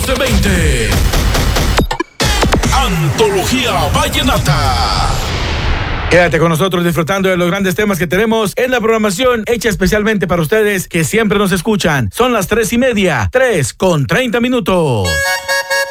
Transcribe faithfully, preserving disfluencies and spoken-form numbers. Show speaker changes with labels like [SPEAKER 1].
[SPEAKER 1] doce veinte. Antología Vallenata.
[SPEAKER 2] Quédate con nosotros disfrutando de los grandes temas que tenemos en la programación hecha especialmente para ustedes que siempre nos escuchan. Son las tres y media, tres con treinta minutos.